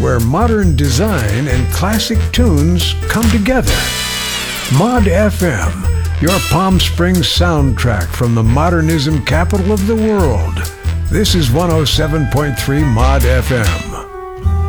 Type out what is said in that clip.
where modern design and classic tunes come together. Mod FM, your Palm Springs soundtrack from the modernism capital of the world. This is 107.3 Mod FM.